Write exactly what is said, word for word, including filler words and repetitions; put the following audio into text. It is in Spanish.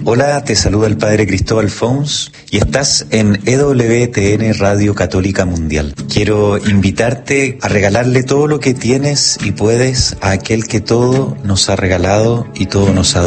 Hola, te saluda el Padre Cristóbal Fons y estás en E W T N Radio Católica Mundial. Quiero invitarte a regalarle todo lo que tienes y puedes a aquel que todo nos ha regalado y todo nos ha dado.